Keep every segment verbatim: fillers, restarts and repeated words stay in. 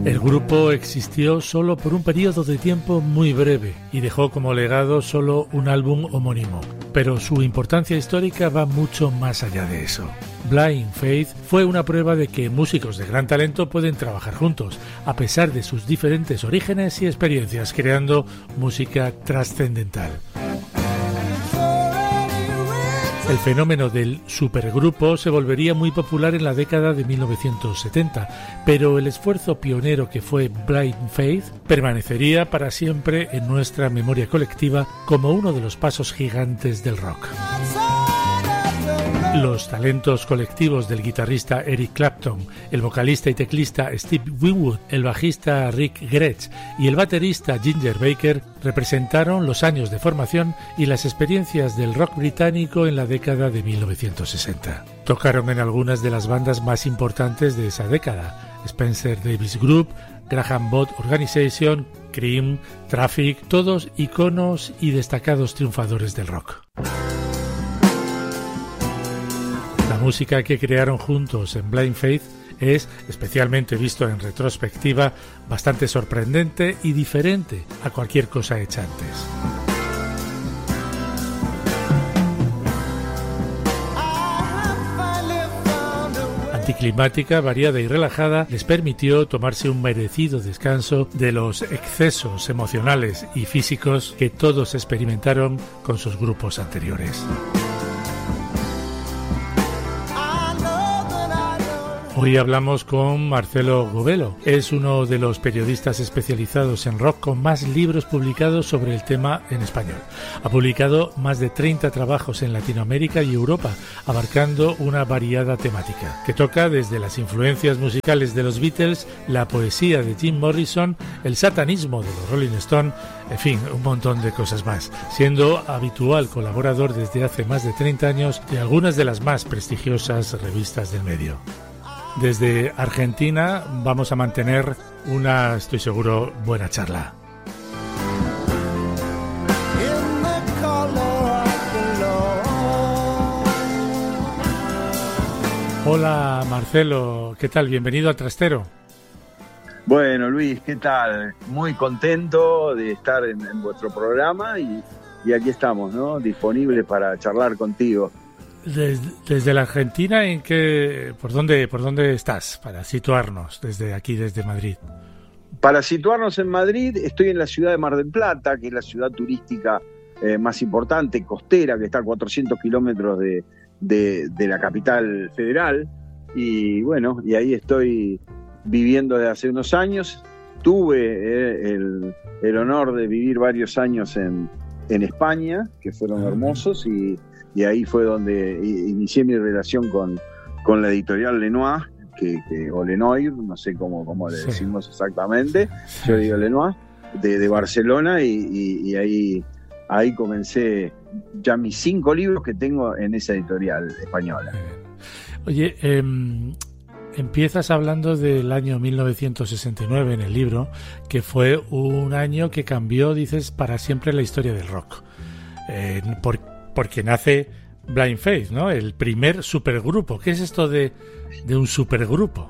El grupo existió solo por un periodo de tiempo muy breve y dejó como legado solo un álbum homónimo, pero su importancia histórica va mucho más allá de eso. Blind Faith fue una prueba de que músicos de gran talento pueden trabajar juntos, a pesar de sus diferentes orígenes y experiencias, creando música trascendental. El fenómeno del supergrupo se volvería muy popular en la década de mil novecientos setenta, pero el esfuerzo pionero que fue Blind Faith permanecería para siempre en nuestra memoria colectiva como uno de los pasos gigantes del rock. Los talentos colectivos del guitarrista Eric Clapton, el vocalista y teclista Steve Winwood, el bajista Rick Gretsch y el baterista Ginger Baker representaron los años de formación y las experiencias del rock británico en la década de mil novecientos sesenta. Tocaron en algunas de las bandas más importantes de esa década: Spencer Davis Group, Graham Bot Organization, Cream, Traffic, todos iconos y destacados triunfadores del rock. La música que crearon juntos en Blind Faith es, especialmente visto en retrospectiva, bastante sorprendente y diferente a cualquier cosa hecha antes. Anticlimática, variada y relajada, les permitió tomarse un merecido descanso de los excesos emocionales y físicos que todos experimentaron con sus grupos anteriores. Hoy hablamos con Marcelo Govelo. Es uno de los periodistas especializados en rock con más libros publicados sobre el tema en español. Ha publicado más de treinta trabajos en Latinoamérica y Europa, abarcando una variada temática, que toca desde las influencias musicales de los Beatles, la poesía de Jim Morrison, el satanismo de los Rolling Stones, en fin, un montón de cosas más, siendo habitual colaborador desde hace más de treinta años de algunas de las más prestigiosas revistas del medio. Desde Argentina vamos a mantener una, estoy seguro, buena charla. Hola Marcelo, ¿qué tal? Bienvenido a Trastero. Bueno Luis, ¿qué tal? Muy contento de estar en, en vuestro programa y, y aquí estamos, ¿no? Disponibles para charlar contigo. Desde, desde la Argentina, ¿en qué, por dónde, por dónde estás? Para situarnos desde aquí, desde Madrid. Para situarnos en Madrid, estoy en la ciudad de Mar del Plata, que es la ciudad turística eh, más importante, costera, que está a cuatrocientos kilómetros de, de, de la capital federal. Y bueno, y ahí estoy viviendo desde hace unos años. Tuve eh, el, el honor de vivir varios años en, en España, que fueron ah, hermosos, y Y ahí fue donde inicié mi relación con, con la editorial Lenoir, que, que, o Lenoir, no sé cómo, cómo le decimos sí. exactamente, sí. Yo digo Lenoir, de, de Barcelona, y, y, y ahí, ahí comencé ya mis cinco libros que tengo en esa editorial española. Oye, eh, empiezas hablando del año mil novecientos sesenta y nueve en el libro, que fue un año que cambió, dices, para siempre la historia del rock. Eh, por Porque nace Blind Faith, ¿no? El primer supergrupo. ¿Qué es esto de, de un supergrupo?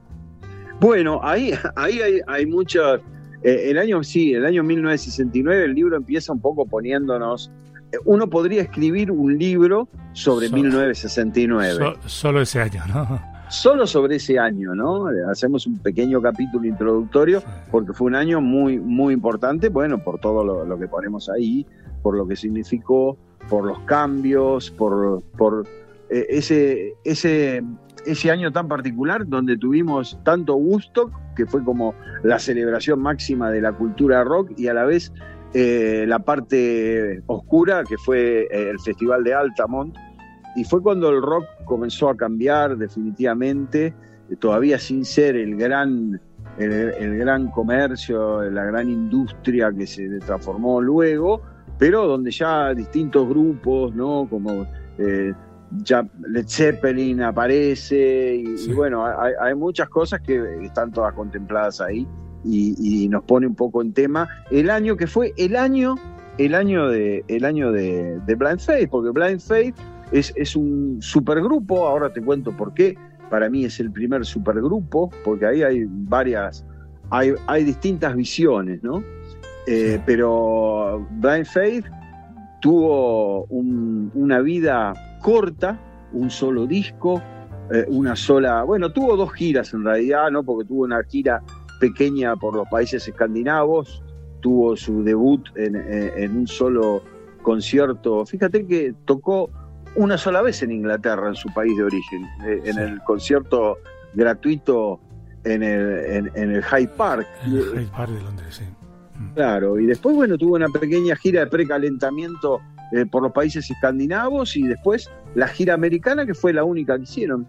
Bueno, ahí, ahí hay, hay muchas... Eh, el año, sí, el año mil novecientos sesenta y nueve, el libro empieza un poco poniéndonos... Eh, uno podría escribir un libro sobre solo, mil novecientos sesenta y nueve. So, solo ese año, ¿no? Solo sobre ese año, ¿no? Hacemos un pequeño capítulo introductorio, porque fue un año muy, muy importante, bueno, por todo lo, lo que ponemos ahí, por lo que significó, por los cambios, por, por eh, ese, ese, ese año tan particular donde tuvimos tanto Woodstock, que fue como la celebración máxima de la cultura rock, y a la vez eh, la parte oscura, que fue eh, el Festival de Altamont, y fue cuando el rock comenzó a cambiar definitivamente, eh, todavía sin ser el gran, el, el gran comercio, la gran industria que se transformó luego, pero donde ya distintos grupos, ¿no? Como eh, ya Led Zeppelin aparece, y, sí. y bueno, hay, hay muchas cosas que están todas contempladas ahí, y, y nos pone un poco en tema el año que fue el año, el año de, el año de, de Blind Faith, porque Blind Faith es, es un supergrupo. Ahora te cuento por qué. Para mí es el primer supergrupo, porque ahí hay varias hay, hay distintas visiones, ¿no? Eh, sí. Pero Blind Faith tuvo un, una vida corta, un solo disco, eh, una sola, bueno, tuvo dos giras en realidad, ¿no? Porque tuvo una gira pequeña por los países escandinavos, tuvo su debut en, en, en un solo concierto. Fíjate que tocó una sola vez en Inglaterra, en su país de origen, eh, en sí. el concierto gratuito en el, en, en el Hyde Park. En el Hyde Park de Londres, sí. Claro, y después, bueno, tuvo una pequeña gira de precalentamiento eh, por los países escandinavos y después la gira americana, que fue la única que hicieron.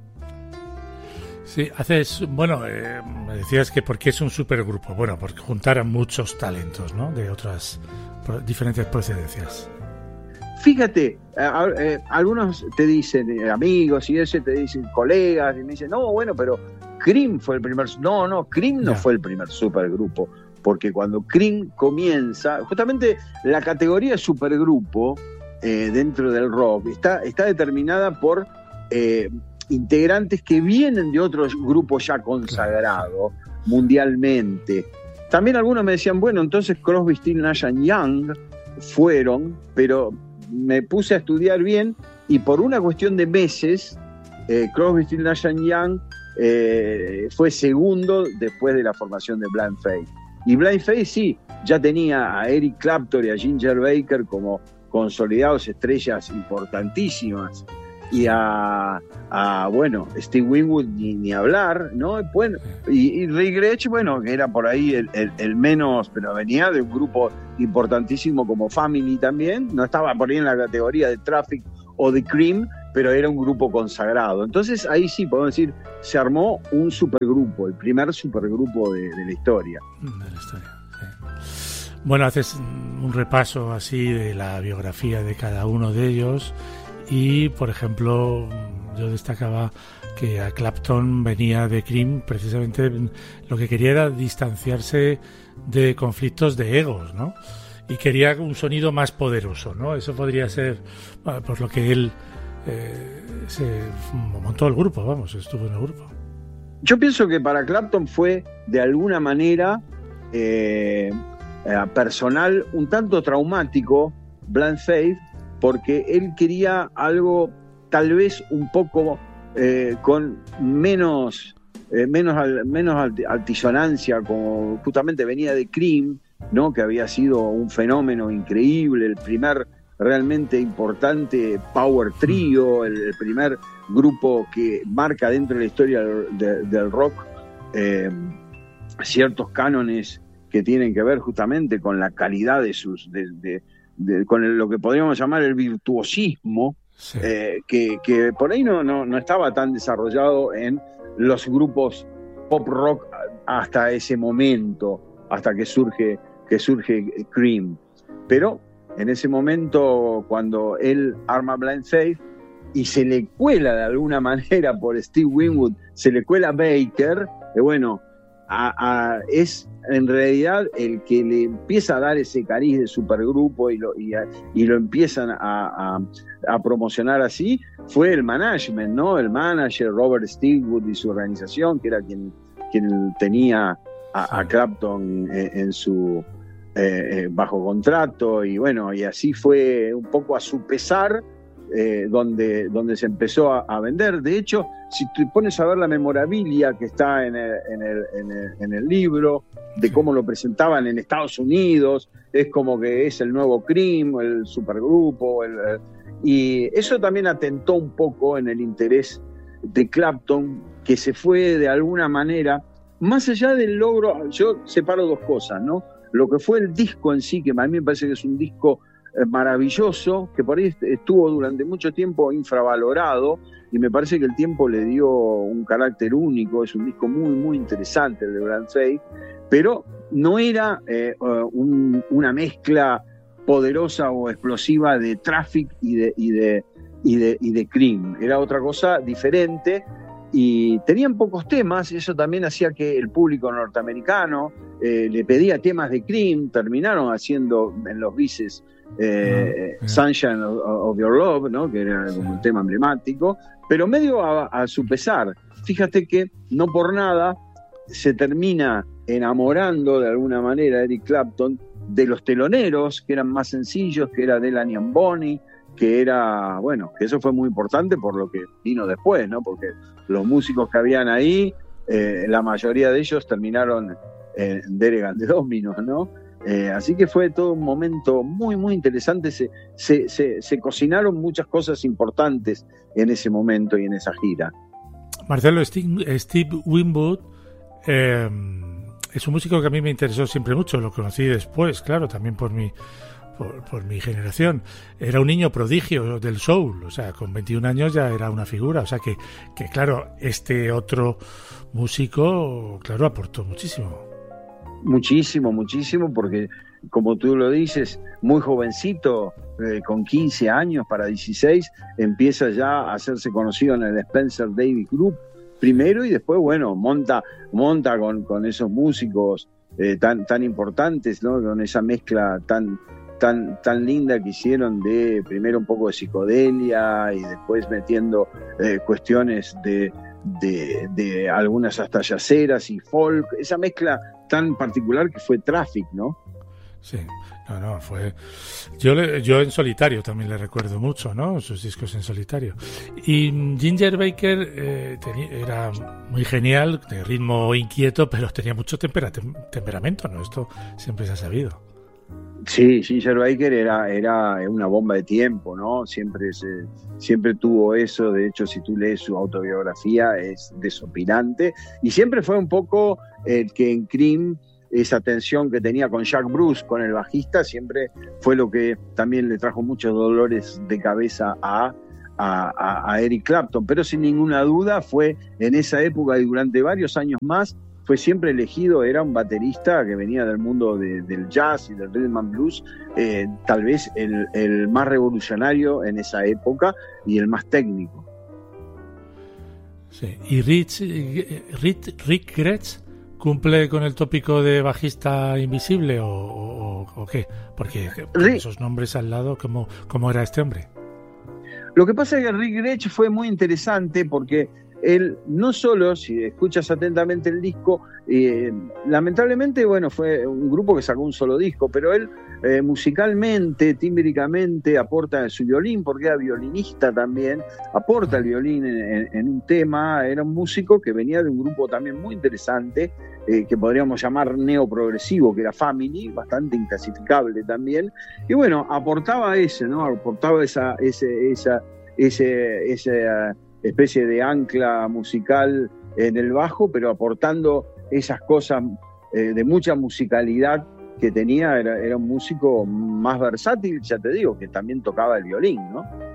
Sí, haces, bueno, eh, me decías que porque es un supergrupo, bueno, porque juntaran muchos talentos, ¿no? De otras pro, diferentes procedencias. Fíjate, a, eh, algunos te dicen, eh, amigos y ese te dicen colegas, y me dicen, no, bueno, pero Cream fue el primer, no, no, Cream no ya. fue el primer supergrupo, porque cuando Cream comienza, justamente la categoría de supergrupo eh, dentro del rock está, está determinada por eh, integrantes que vienen de otros grupos ya consagrados mundialmente. También algunos me decían, bueno, entonces Crosby, Stills, Nash and Young fueron, pero me puse a estudiar bien y por una cuestión de meses eh, Crosby, Stills, Nash and Young eh, fue segundo después de la formación de Blind Faith. Y Blind Faith sí, ya tenía a Eric Clapton y a Ginger Baker como consolidados estrellas importantísimas. Y a, a bueno, Steve Winwood ni, ni hablar, ¿no? Bueno, y, y Ray Gretsch, bueno, que era por ahí el, el, el menos, pero venía de un grupo importantísimo como Family también, no estaba por ahí en la categoría de Traffic o de Cream, pero era un grupo consagrado. Entonces ahí sí, podemos decir, se armó un supergrupo, el primer supergrupo de, de la historia. De la historia, sí. Bueno, haces un repaso así de la biografía de cada uno de ellos. Y, por ejemplo, yo destacaba que a Clapton venía de Cream, precisamente lo que quería era distanciarse de conflictos de egos, ¿no? Y quería un sonido más poderoso, ¿no? Eso podría ser, bueno, por lo que él eh, se montó el grupo, vamos, estuvo en el grupo. Yo pienso que para Clapton fue, de alguna manera, eh, personal, un tanto traumático, Blind Faith, porque él quería algo tal vez un poco eh, con menos, eh, menos, menos altisonancia, como justamente venía de Cream, ¿no? Que había sido un fenómeno increíble, el primer realmente importante power trio, el, el primer grupo que marca dentro de la historia del, de, del rock eh, ciertos cánones que tienen que ver justamente con la calidad de sus... De, de, De, con el, lo que podríamos llamar el virtuosismo, sí. eh, que, que por ahí no, no, no estaba tan desarrollado en los grupos pop rock hasta ese momento, hasta que surge, que surge Cream. Pero en ese momento, cuando él arma Blind Faith y se le cuela de alguna manera por Steve Winwood, se le cuela Baker, eh, bueno, a, a, es en realidad el que le empieza a dar ese cariz de supergrupo y lo, y, a, y lo empiezan a, a, a promocionar así, fue el management, ¿no? El manager Robert Stigwood y su organización, que era quien, quien tenía a, a Clapton en, en su eh, bajo contrato, y bueno, y así fue un poco a su pesar eh, donde, donde se empezó a, a vender. De hecho, si te pones a ver la memorabilia que está en el, en el, en el, en el libro, de cómo lo presentaban en Estados Unidos, es como que es el nuevo Cream, el supergrupo, el, el, y eso también atentó un poco en el interés de Clapton, que se fue de alguna manera, más allá del logro, yo separo dos cosas, ¿no? Lo que fue el disco en sí, que a mí me parece que es un disco maravilloso, que por ahí estuvo durante mucho tiempo infravalorado, y me parece que el tiempo le dio un carácter único, es un disco muy, muy interesante el de Blind Faith, pero no era eh, un, una mezcla poderosa o explosiva de Traffic y de, y de, y de, y de Cream, era otra cosa diferente, y tenían pocos temas, y eso también hacía que el público norteamericano eh, le pedía temas de Cream, terminaron haciendo en los bises eh, oh, Sunshine of, of Your Love, ¿no? Que era como un tema emblemático, pero medio a, a su pesar. Fíjate que no por nada se termina enamorando de alguna manera Eric Clapton de los teloneros, que eran más sencillos, que era Delaney and Bonnie, que era, bueno, que eso fue muy importante por lo que vino después, ¿no? Porque los músicos que habían ahí, eh, la mayoría de ellos terminaron en Derek and the Dominos, ¿no? Eh, así que fue todo un momento muy, muy interesante. Se, se, se, se cocinaron muchas cosas importantes en ese momento y en esa gira. Marcelo, Steve, Steve Winwood eh, es un músico que a mí me interesó siempre mucho. Lo conocí después, claro, también por mi, por, por mi generación. Era un niño prodigio del soul, o sea, con veintiún años ya era una figura. O sea que, que claro, este otro músico, claro, aportó muchísimo. Muchísimo, muchísimo, porque como tú lo dices, muy jovencito, eh, con quince años para dieciséis, empieza ya a hacerse conocido en el Spencer Davis Group primero y después, bueno, monta, monta con, con esos músicos eh, tan, tan importantes, ¿no? Con esa mezcla tan, tan, tan linda que hicieron de primero un poco de psicodelia y después metiendo eh, cuestiones de, de, de algunas hasta yaceras y folk, esa mezcla tan particular que fue Traffic, ¿no? Sí, no, no, fue... Yo, le, yo en solitario también le recuerdo mucho, ¿no? Sus discos en solitario. Y Ginger Baker eh, tenía, era muy genial, de ritmo inquieto, pero tenía mucho tempera, tem, temperamento, ¿no? Esto siempre se ha sabido. Sí, Ginger Baker era, era una bomba de tiempo, ¿no? Siempre, se, siempre tuvo eso. De hecho, si tú lees su autobiografía, es desopilante. Y siempre fue un poco el que en Cream, esa tensión que tenía con Jack Bruce, con el bajista, siempre fue lo que también le trajo muchos dolores de cabeza a, a, a Eric Clapton. Pero sin ninguna duda fue en esa época y durante varios años más, fue siempre elegido, era un baterista que venía del mundo de, del jazz y del rhythm and blues, eh, tal vez el, el más revolucionario en esa época y el más técnico. Sí. ¿Y Rich, Rick, Rick Gretsch cumple con el tópico de bajista invisible o, o, o qué? Porque con Rick, esos nombres al lado, ¿cómo, cómo era este hombre? Lo que pasa es que Rick Gretsch fue muy interesante porque él no solo, si escuchas atentamente el disco, eh, lamentablemente, bueno, fue un grupo que sacó un solo disco, pero él eh, musicalmente, tímbricamente, aporta su violín, porque era violinista también, aporta el violín en, en, en un tema. Era un músico que venía de un grupo también muy interesante, eh, que podríamos llamar neoprogresivo, que era Family, bastante inclasificable también, y bueno, aportaba ese, ¿no? Aportaba esa, ese, esa, ese, ese uh, especie de ancla musical en el bajo, pero aportando esas cosas eh, de mucha musicalidad que tenía. Era, era un músico más versátil, ya te digo, que también tocaba el violín, ¿no?